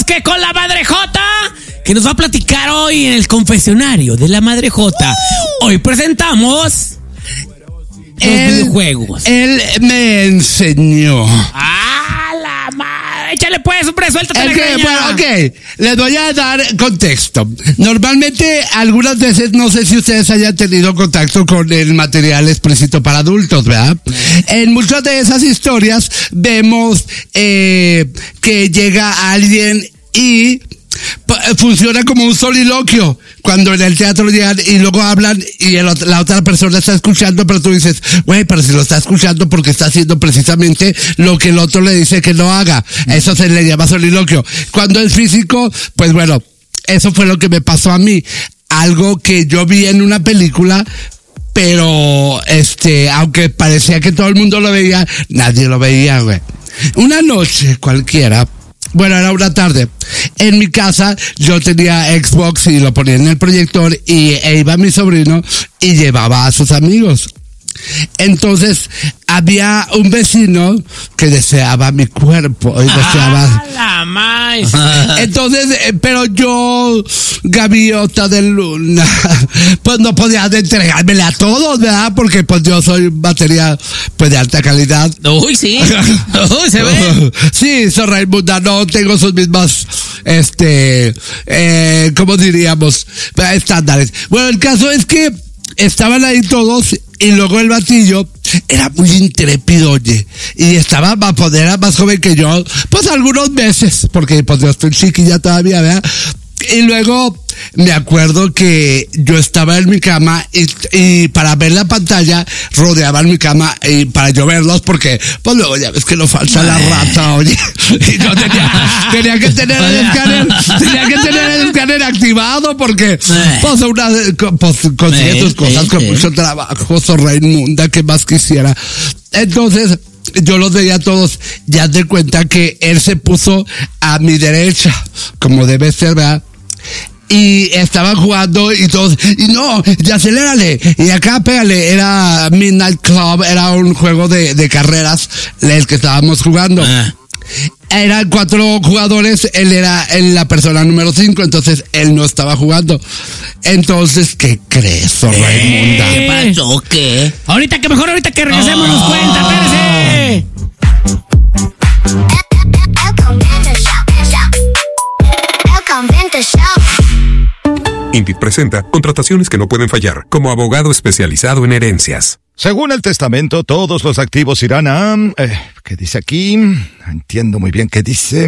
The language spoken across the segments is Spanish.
estamos que con la Madre Jota, que nos va a platicar hoy en el confesionario de la Madre Jota. Hoy presentamos los videojuegos. Él me enseñó. La madre! Échale pues, hombre, suéltate la greña. Bueno, ok, les voy a dar contexto. Normalmente, algunas veces, no sé si ustedes hayan tenido contacto con el material explícito para adultos, ¿verdad? En muchas de esas historias vemos que llega alguien y funciona como un soliloquio, cuando en el teatro llegan y luego hablan y la otra persona está escuchando, pero tú dices, güey, pero si lo está escuchando porque está haciendo precisamente lo que el otro le dice que no haga. Eso se le llama soliloquio. Cuando es físico, pues bueno, eso fue lo que me pasó a mí. Algo que yo vi en una película, pero aunque parecía que todo el mundo lo veía, nadie lo veía, güey. Una noche cualquiera, bueno, era una tarde, en mi casa yo tenía Xbox y lo ponía en el proyector y iba mi sobrino y llevaba a sus amigos. Entonces había un vecino que deseaba mi cuerpo y deseaba... la más. Entonces, pero yo, gaviota de luna, pues no podía entregármele a todos, ¿verdad? Porque pues yo soy batería pues de alta calidad. Uy, sí. Uy, se ve. Sí, soy Raimunda, no tengo sus mismas, ¿cómo diríamos? Estándares. Bueno, el caso es que estaban ahí todos y luego el batillo era muy intrépido, oye, y era más joven que yo, pues algunos meses, porque pues yo estoy chiquilla todavía, ¿verdad? Y luego me acuerdo que yo estaba en mi cama y para ver la pantalla rodeaban mi cama y para yo verlos, porque pues luego ya ves que no falta la rata, oye, y yo tenía que tener el escáner activado, porque pues consigue tus cosas con mucho trabajo, Raimunda, que más quisiera. Entonces yo los veía a todos, ya te cuenta que él se puso a mi derecha, como debe ser, ¿verdad? Y estaban jugando y todos, y no, ya acelérale, y acá pégale. Era Midnight Club, era un juego de carreras el que estábamos jugando. Eran 4 jugadores, él era la persona número 5, entonces él no estaba jugando. Entonces, ¿qué crees, Raimunda? ¿Qué pasó? ¿Qué? Ahorita que regresemos nos cuenta, espérese. Indeed presenta contrataciones que no pueden fallar, como abogado especializado en herencias. Según el testamento, todos los activos irán a... ¿qué dice aquí? Entiendo muy bien qué dice.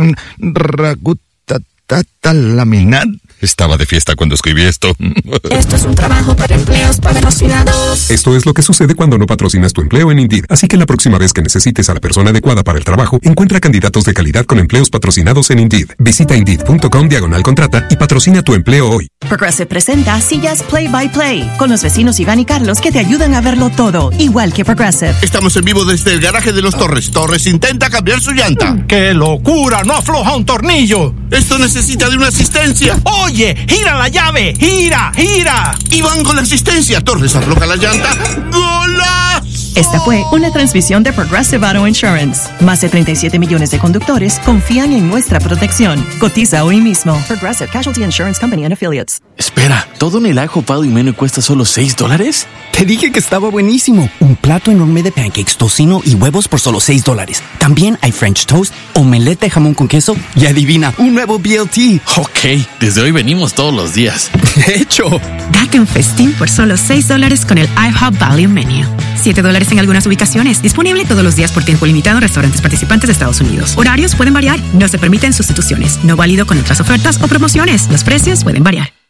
Laminar. Estaba de fiesta cuando escribí esto. Esto es un trabajo para empleos patrocinados. Esto es lo que sucede cuando no patrocinas tu empleo en Indeed. Así que la próxima vez que necesites a la persona adecuada para el trabajo, encuentra candidatos de calidad con empleos patrocinados en Indeed. Visita Indeed.com/contrata y patrocina tu empleo hoy. Progressive presenta Sillas Play by Play, con los vecinos Iván y Carlos que te ayudan a verlo todo, igual que Progressive. Estamos en vivo desde el garaje de los Torres. Torres intenta cambiar su llanta. ¡Qué locura! ¡No afloja un tornillo! Esto necesita de una asistencia. ¡Oye! ¡Gira la llave! ¡Gira! Y van con la asistencia. Torres afloja la llanta. ¡Golazo! Esta fue una transmisión de Progressive Auto Insurance. Más de 37 millones de conductores confían en nuestra protección. Cotiza hoy mismo. Progressive Casualty Insurance Company and Affiliates. Espera, ¿todo en el ajo palo y menú cuesta solo $6? Te dije que estaba buenísimo. Un plato enorme de pancakes, tocino y huevos por solo $6. También hay French toast, omelette de jamón con queso y adivina, un nuevo BLT. Ok, desde hoy venimos todos los días. De hecho, date un festín por solo $6 con el IHOP Value Menu. $7 en algunas ubicaciones. Disponible todos los días por tiempo limitado en restaurantes participantes de Estados Unidos. Horarios pueden variar. No se permiten sustituciones. No válido con otras ofertas o promociones. Los precios pueden variar.